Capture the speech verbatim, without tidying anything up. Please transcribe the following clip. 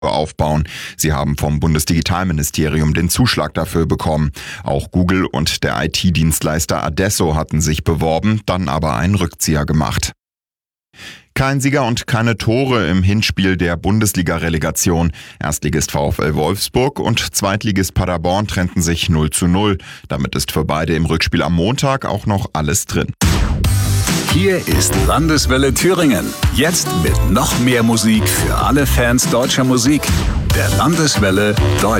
aufbauen. Sie haben vom Bundesdigitalministerium den Zuschlag dafür bekommen. Auch Google und der I T-Dienstleister Adesso hatten sich beworben, dann aber einen Rückzieher gemacht. Kein Sieger und keine Tore im Hinspiel der Bundesliga-Relegation. Erstligist VfL Wolfsburg und Zweitligist Paderborn trennten sich null zu null. Damit ist für beide im Rückspiel am Montag auch noch alles drin. Hier ist Landeswelle Thüringen. Jetzt mit noch mehr Musik für alle Fans deutscher Musik. Der Landeswelle Deutsch.